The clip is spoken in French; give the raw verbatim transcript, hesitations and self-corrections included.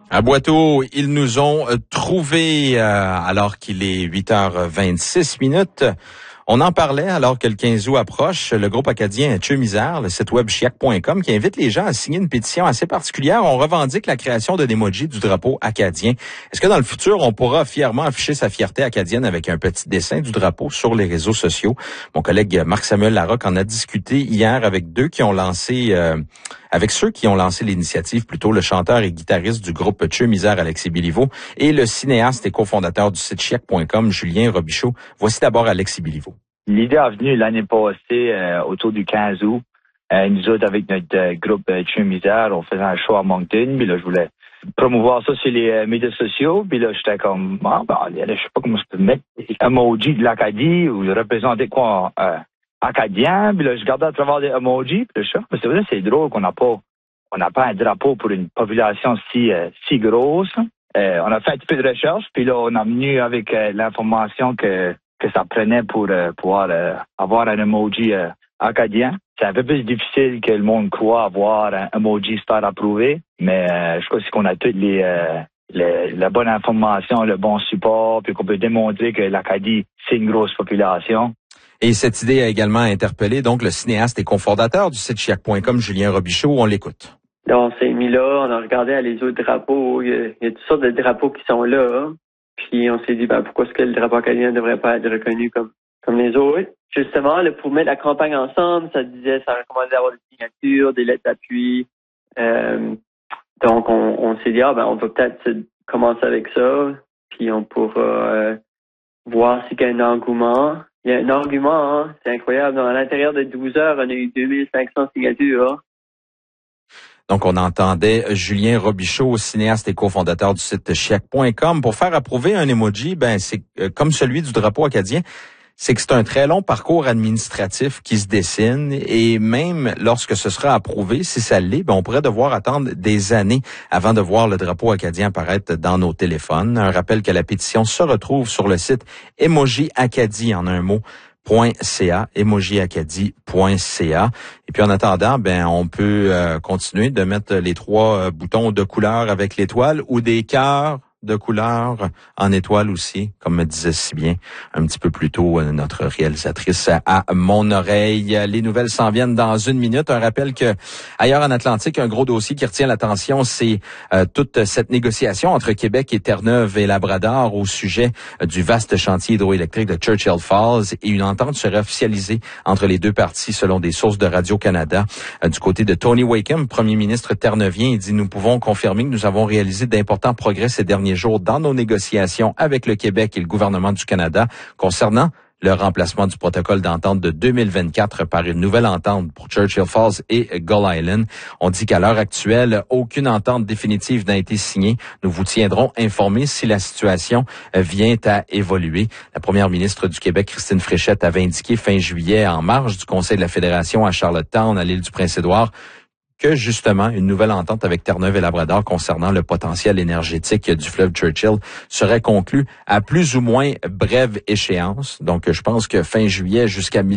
À Boiteau, ils nous ont trouvés euh, alors qu'il est huit heures vingt-six minutes. On en parlait alors que le quinze août approche. Le groupe acadien Tcheu-Misère, le site web chiac point com, qui invite les gens à signer une pétition assez particulière. On revendique la création d'un emoji du drapeau acadien. Est-ce que dans le futur, on pourra fièrement afficher sa fierté acadienne avec un petit dessin du drapeau sur les réseaux sociaux? Mon collègue Marc-Samuel Larocque en a discuté hier avec deux qui ont lancé, euh, avec ceux qui ont lancé l'initiative, plutôt le chanteur et guitariste du groupe Tcheu-Misère, Alexis Béliveau, et le cinéaste et cofondateur du site chiac point com, Julien Robichaud. Voici d'abord Alexis Béliveau. L'idée est venue l'année passée, euh, autour du quinze août. Euh, nous autres, avec notre euh, groupe euh, Tcheu-Misère, on faisait un show à Moncton. Puis là, je voulais promouvoir ça sur les euh, médias sociaux. Puis là, j'étais comme, ah, ben, je sais pas comment je peux mettre emoji de l'Acadie ou représenter quoi, euh, acadien. Puis là, je regardais à travers les emojis. Puis là, je suis, c'est vrai, c'est drôle qu'on n'a pas, on n'a pas un drapeau pour une population si, euh, si grosse. Euh, on a fait un petit peu de recherche. Puis là, on a venu avec euh, l'information que que ça prenait pour euh, pouvoir euh, avoir un emoji euh, acadien. C'est un peu plus difficile que le monde croit avoir un emoji star approuvé, mais euh, je crois qu'on a toutes les, euh, les la bonne information, le bon support, puis qu'on peut démontrer que l'Acadie, c'est une grosse population. Et cette idée a également interpellé donc le cinéaste et cofondateur du site chiac point com, Julien Robichaud. On l'écoute. Là, on s'est mis là, on a regardé les autres drapeaux. Il y a, il y a toutes sortes de drapeaux qui sont là. Puis on s'est dit, ben, pourquoi est-ce que le drapeau acadien ne devrait pas être reconnu comme, comme les autres? Justement, là, pour mettre la campagne ensemble, ça disait, ça recommandait d'avoir des signatures, des lettres d'appui. Euh, donc, on, on s'est dit, ah, ben, on va peut-être commencer avec ça. Puis on pourra euh, voir s'il y a un engouement. Il y a un engouement, hein? C'est incroyable. À l'intérieur de douze heures, on a eu deux mille cinq cents signatures. Hein? Donc, on entendait Julien Robichaud, cinéaste et cofondateur du site chiac point com. Pour faire approuver un emoji, ben c'est euh, comme celui du drapeau acadien, c'est que c'est un très long parcours administratif qui se dessine et même lorsque ce sera approuvé, si ça l'est, ben on pourrait devoir attendre des années avant de voir le drapeau acadien apparaître dans nos téléphones. Un rappel que la pétition se retrouve sur le site Emoji Acadie en un mot. .ca, emojiacadie point c a. Et puis en attendant, ben on peut euh, continuer de mettre les trois euh, boutons de couleur avec l'étoile ou des cœurs de couleur en étoile aussi, comme me disait si bien un petit peu plus tôt euh, notre réalisatrice à mon oreille. Les nouvelles s'en viennent dans une minute. Un rappel que ailleurs en Atlantique, un gros dossier qui retient l'attention, c'est euh, toute cette négociation entre Québec et Terre-Neuve et Labrador au sujet euh, du vaste chantier hydroélectrique de Churchill Falls, et une entente serait officialisée entre les deux parties selon des sources de Radio-Canada. Euh, du côté de Tony Wakeham, premier ministre terre-neuvien, il dit « Nous pouvons confirmer que nous avons réalisé d'importants progrès ces derniers jours dans nos négociations avec le Québec et le gouvernement du Canada concernant le remplacement du protocole d'entente de deux mille vingt-quatre par une nouvelle entente pour Churchill Falls et Gull Island. On dit qu'à l'heure actuelle, aucune entente définitive n'a été signée. Nous vous tiendrons informés si la situation vient à évoluer. La première ministre du Québec, Christine Fréchette, avait indiqué fin juillet, en marge du Conseil de la Fédération à Charlottetown, à l'île du Prince-Édouard, que justement une nouvelle entente avec Terre-Neuve et Labrador concernant le potentiel énergétique du fleuve Churchill serait conclue à plus ou moins brève échéance. Donc, je pense que fin juillet jusqu'à mi